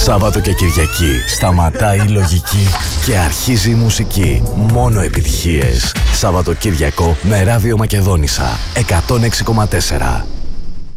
Σάββατο και Κυριακή σταματάει η λογική και αρχίζει η μουσική. Μόνο επιτυχίες. Σαββατοκύριακο με Ράδιο Μακεδόνισσα 106,4.